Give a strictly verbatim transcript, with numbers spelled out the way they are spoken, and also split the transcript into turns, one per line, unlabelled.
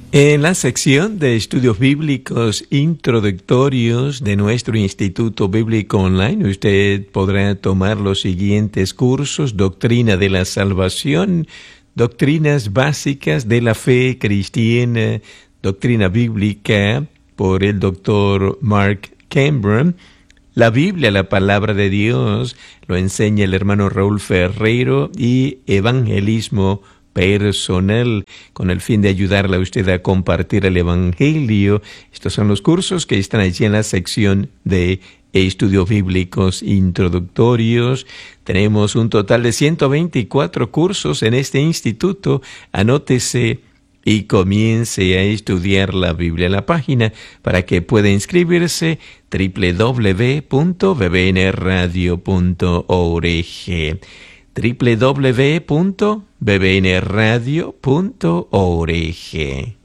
En la sección de estudios bíblicos introductorios de nuestro Instituto Bíblico Online, usted podrá tomar los siguientes cursos: Doctrina de la Salvación, Doctrinas Básicas de la Fe Cristiana, Doctrina Bíblica por el doctor Mark Cameron. La Biblia, la Palabra de Dios, lo enseña el hermano Raúl Ferreiro, y Evangelismo Personal, con el fin de ayudarle a usted a compartir el Evangelio. Estos son los cursos que están allí en la sección de estudios bíblicos introductorios. Tenemos un total de ciento veinticuatro cursos en este instituto. Anótese y comience a estudiar la Biblia. La página para que pueda inscribirse: doble u doble u doble u punto b b n radio punto org. doble u doble u doble u punto b b n radio punto org.